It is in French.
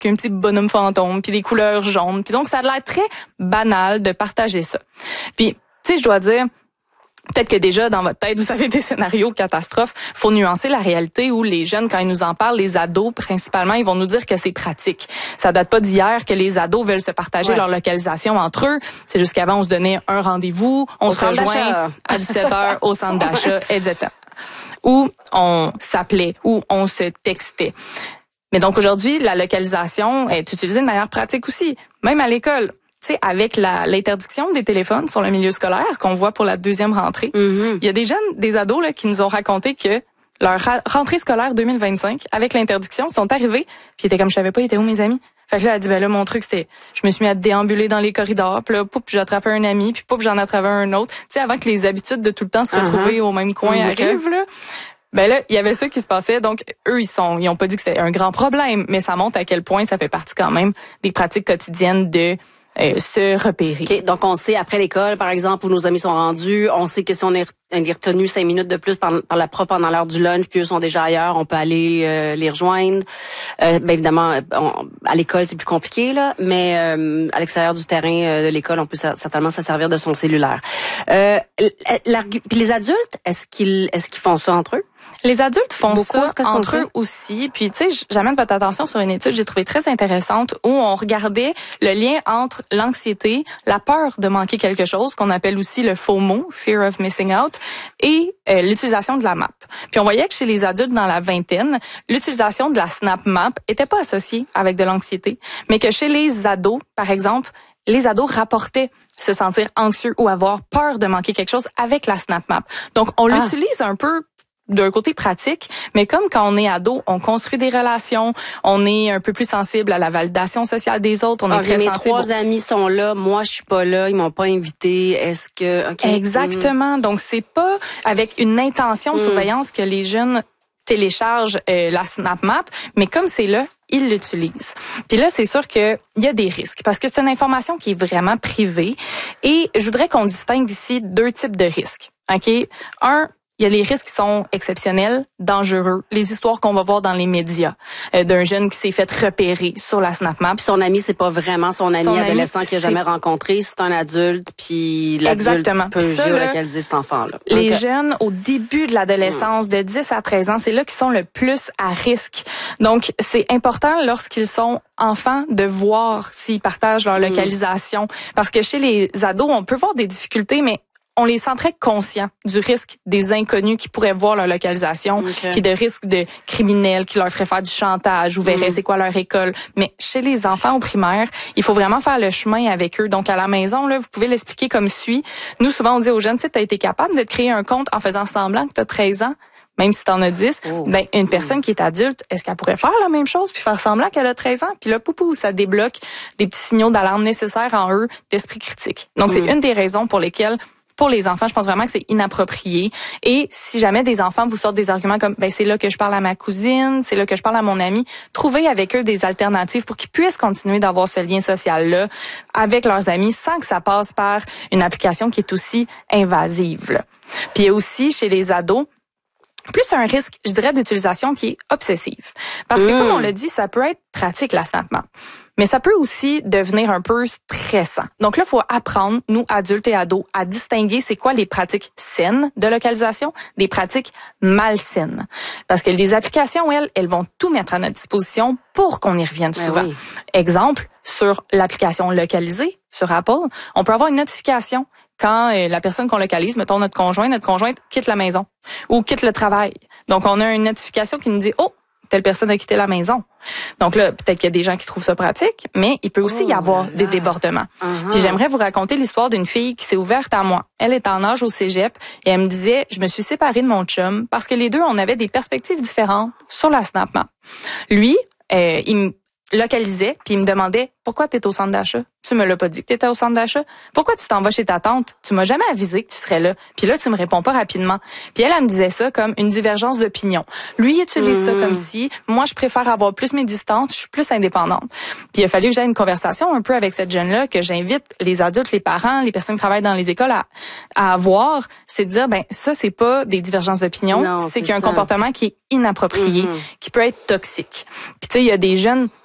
puis un petit bonhomme fantôme, puis des couleurs jaunes. Puis donc, ça a l'air très banal de partager ça. Puis, tu sais, je dois dire, peut-être que déjà, dans votre tête, vous avez des scénarios catastrophes. Faut nuancer la réalité où les jeunes, quand ils nous en parlent, les ados, principalement, ils vont nous dire que c'est pratique. Ça date pas d'hier que les ados veulent se partager leur localisation entre eux. C'est juste qu'avant, on se donnait un rendez-vous, on se rejoint à 17h au centre d'achat, etc. Ou on s'appelait, ou on se textait. Mais donc, aujourd'hui, la localisation est utilisée de manière pratique aussi, même à l'école. Tu sais, avec l'interdiction des téléphones sur le milieu scolaire qu'on voit pour la deuxième rentrée, il y a des jeunes, des ados là, qui nous ont raconté que leur rentrée scolaire 2025, avec l'interdiction, sont arrivés, puis ils étaient comme, je savais pas, ils étaient où mes amis? Fait que là, elle dit, ben là, mon truc, c'était, je me suis mis à déambuler dans les corridors, puis là, poup, j'attrapais un ami, puis poup, j'en attrapais un autre. Tu sais, avant que les habitudes de tout le temps se retrouver au même coin arrivent, là. Ben là, il y avait ça qui se passait. Donc, eux, ils ont pas dit que c'était un grand problème, mais ça montre à quel point ça fait partie quand même des pratiques quotidiennes de se repérer. Okay, donc on sait après l'école, par exemple, où nos amis sont rendus, on sait que si on est retenu 5 minutes de plus par la prof pendant l'heure du lunch, puis eux sont déjà ailleurs, on peut aller les rejoindre. Ben évidemment, à l'école c'est plus compliqué là, mais à l'extérieur du terrain de l'école, on peut certainement se servir de son cellulaire. Puis les adultes, est-ce qu'ils font ça entre eux? Les adultes font ça entre eux aussi. Puis, tu sais, j'amène votre attention sur une étude que j'ai trouvée très intéressante où on regardait le lien entre l'anxiété, la peur de manquer quelque chose, qu'on appelle aussi le FOMO, Fear of Missing Out, et l'utilisation de la map. Puis, on voyait que chez les adultes dans la vingtaine, l'utilisation de la Snap Map était pas associée avec de l'anxiété, mais que chez les ados, par exemple, les ados rapportaient se sentir anxieux ou avoir peur de manquer quelque chose avec la Snap Map. Donc, on l'utilise un peu d'un côté pratique, mais comme quand on est ado, on construit des relations, on est un peu plus sensible à la validation sociale des autres, on est très sensible. Mes 3 amis sont là, moi je suis pas là, ils m'ont pas invité. Est-ce que Exactement. Donc c'est pas avec une intention de surveillance que les jeunes téléchargent la Snap Map, mais comme c'est là, ils l'utilisent. Puis là, c'est sûr qu'il y a des risques parce que c'est une information qui est vraiment privée et je voudrais qu'on distingue ici 2 types de risques. OK? Il y a les risques qui sont exceptionnels, dangereux, les histoires qu'on va voir dans les médias d'un jeune qui s'est fait repérer sur la Snap Map. Puis son ami, c'est pas vraiment son ami adolescent qu'il a jamais rencontré, c'est un adulte, puis l'adulte peut géolocaliser cet enfant-là. Les jeunes au début de l'adolescence, de 10 à 13 ans, c'est là qu'ils sont le plus à risque. Donc, c'est important lorsqu'ils sont enfants de voir s'ils partagent leur localisation. Parce que chez les ados, on peut voir des difficultés, mais on les sent très conscients du risque des inconnus qui pourraient voir leur localisation, puis de risques de criminels qui leur feraient faire du chantage ou verraient c'est quoi leur école. Mais chez les enfants au primaire, il faut vraiment faire le chemin avec eux. Donc à la maison, là, vous pouvez l'expliquer comme suit. Nous, souvent, on dit aux jeunes, tu sais, t'as été capable de te créer un compte en faisant semblant que t'as 13 ans. Même si t'en as 10, ben une personne qui est adulte, est-ce qu'elle pourrait faire la même chose puis faire semblant qu'elle a 13 ans? Puis là, poupou, ça débloque des petits signaux d'alarme nécessaires en eux d'esprit critique. Donc c'est une des raisons pour lesquelles pour les enfants, je pense vraiment que c'est inapproprié. Et si jamais des enfants vous sortent des arguments comme, ben c'est là que je parle à ma cousine, c'est là que je parle à mon ami, trouvez avec eux des alternatives pour qu'ils puissent continuer d'avoir ce lien social-là avec leurs amis sans que ça passe par une application qui est aussi invasive, là. Puis il y a aussi chez les ados, plus un risque, je dirais, d'utilisation qui est obsessive. Parce que, comme on l'a dit, ça peut être pratique, la Snap Map. Mais ça peut aussi devenir un peu stressant. Donc là, il faut apprendre, nous, adultes et ados, à distinguer c'est quoi les pratiques saines de localisation des pratiques malsaines. Parce que les applications, elles vont tout mettre à notre disposition pour qu'on y revienne souvent. Oui. Exemple, sur l'application localisée, sur Apple, on peut avoir une notification quand la personne qu'on localise, mettons notre conjointe quitte la maison ou quitte le travail. Donc, on a une notification qui nous dit « Oh, telle personne a quitté la maison ». Donc là, peut-être qu'il y a des gens qui trouvent ça pratique, mais il peut aussi y avoir des débordements. Puis j'aimerais vous raconter l'histoire d'une fille qui s'est ouverte à moi. Elle est en âge au cégep et elle me disait « Je me suis séparée de mon chum parce que les deux, on avait des perspectives différentes sur la Snap Map. » Lui, il me localisait puis il me demandait « Pourquoi t'es au centre d'achat? Tu me l'as pas dit que t'étais au centre d'achat. Pourquoi tu t'en vas chez ta tante? Tu m'as jamais avisé que tu serais là. Puis là, tu me réponds pas rapidement. » Puis elle me disait ça comme une divergence d'opinion. Lui, il utilise ça comme si, moi, je préfère avoir plus mes distances, je suis plus indépendante. Puis il a fallu que j'aie une conversation un peu avec cette jeune-là que j'invite les adultes, les parents, les personnes qui travaillent dans les écoles à avoir. C'est de dire, ben ça, c'est pas des divergences d'opinion, c'est qu'il y a un comportement qui est inapproprié, qui peut être toxique. Puis tu sais, il y a des jeunes